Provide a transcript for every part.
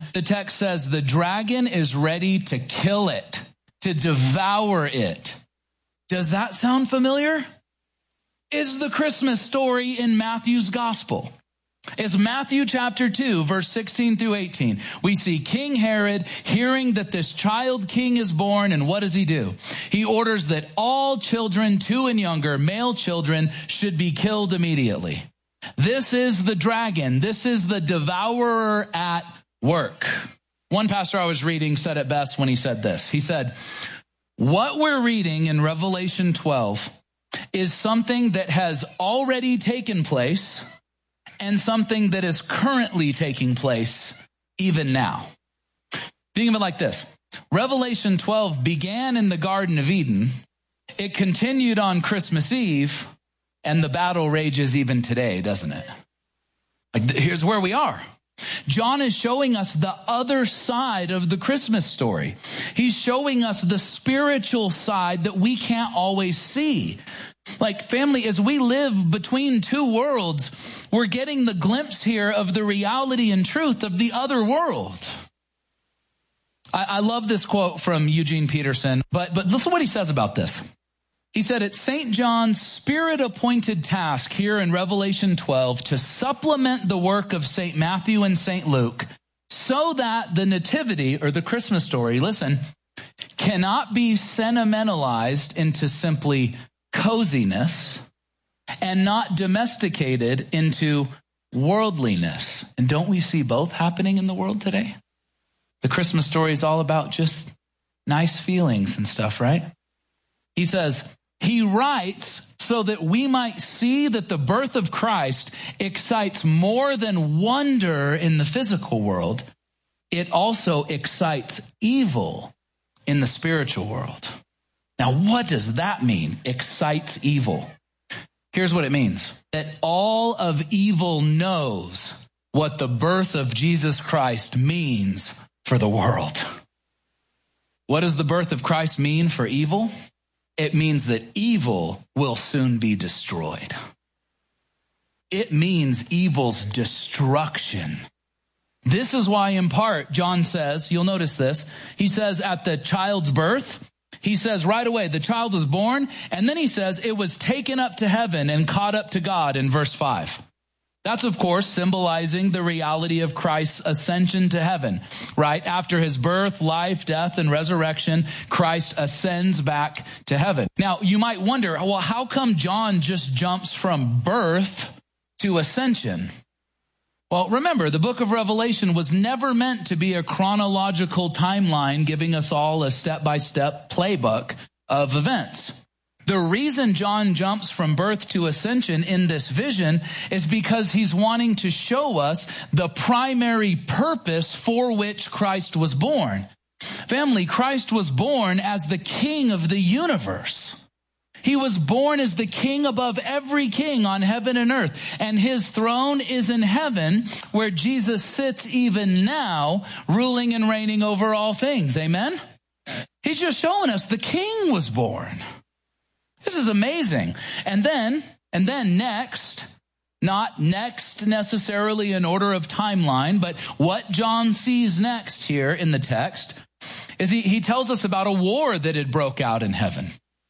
the text says the dragon is ready to kill it, to devour it. Does that sound familiar? Is the Christmas story in Matthew's gospel. It's Matthew chapter 2, verse 16 through 18. We see King Herod hearing that this child king is born, and what does he do? He orders that all children, 2 and younger, male children, should be killed immediately. This is the dragon. This is the devourer at work. One pastor I was reading said it best when he said this. He said, what we're reading in Revelation 12 is something that has already taken place and something that is currently taking place even now. Think of it like this. Revelation 12 began in the Garden of Eden. It continued on Christmas Eve, and the battle rages even today, doesn't it? Here's where we are. John is showing us the other side of the Christmas story. He's showing us the spiritual side that we can't always see. Like, family, as we live between two worlds, we're getting the glimpse here of the reality and truth of the other world. I love this quote from Eugene Peterson, but listen to what he says about this. He said, it's St. John's spirit-appointed task here in Revelation 12 to supplement the work of St. Matthew and St. Luke so that the nativity, or the Christmas story, listen, cannot be sentimentalized into simply coziness and not domesticated into worldliness. And don't we see both happening in the world today? The Christmas story is all about just nice feelings and stuff, right? He says, he writes so that we might see that the birth of Christ excites more than wonder in the physical world. It also excites evil in the spiritual world. Now, what does that mean? Excites evil. Here's what it means. That all of evil knows what the birth of Jesus Christ means for the world. What does the birth of Christ mean for evil? It means that evil will soon be destroyed. It means evil's destruction. This is why, in part, John says, you'll notice this, he says at the child's birth, he says right away, the child was born, and then he says it was taken up to heaven and caught up to God in verse 5. That's, of course, symbolizing the reality of Christ's ascension to heaven, right? After his birth, life, death, and resurrection, Christ ascends back to heaven. Now, you might wonder, well, how come John just jumps from birth to ascension? Well, remember, the book of Revelation was never meant to be a chronological timeline giving us all a step-by-step playbook of events. The reason John jumps from birth to ascension in this vision is because he's wanting to show us the primary purpose for which Christ was born. Family, Christ was born as the King of the universe. He was born as the king above every king on heaven and earth. And his throne is in heaven, where Jesus sits even now, ruling and reigning over all things. Amen? He's just showing us the king was born. This is amazing. And then next, not next necessarily in order of timeline, but what John sees next here in the text is he tells us about a war that had broke out in heaven.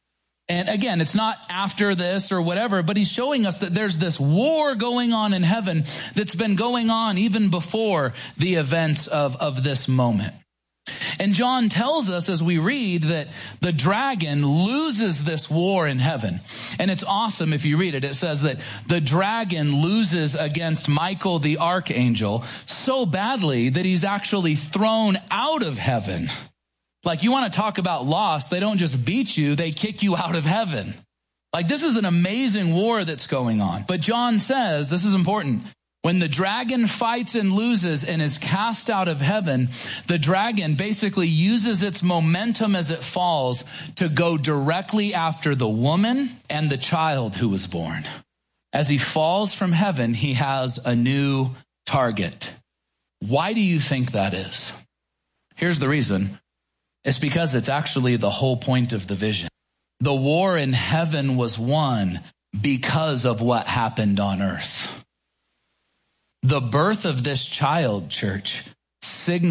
And again, it's not after this or whatever, but he's showing us that there's this war going on in heaven that's been going on even before the events of this moment. And John tells us as we read that the dragon loses this war in heaven. And it's awesome if you read it. It says that the dragon loses against Michael the archangel so badly that he's actually thrown out of heaven. Like, you want to talk about loss, they don't just beat you, they kick you out of heaven. Like, this is an amazing war that's going on. But John says, this is important, when the dragon fights and loses and is cast out of heaven, the dragon basically uses its momentum as it falls to go directly after the woman and the child who was born. As he falls from heaven, he has a new target. Why do you think that is? Here's the reason. It's because it's actually the whole point of the vision. The war in heaven was won because of what happened on earth. The birth of this child, church, signals